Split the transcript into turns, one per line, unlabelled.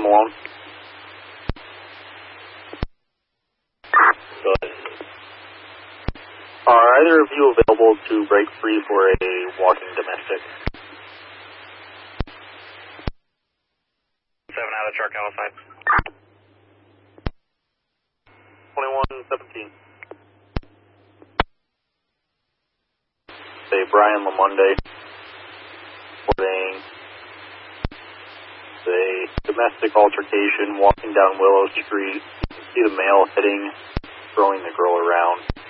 Malone. Good. Are either of you available to break free for a walking domestic?
7 out of the truck outside.
2117. Say Brian Lamonde. Reporting a domestic altercation walking down Willow Street. You can see the male heading, throwing the girl around.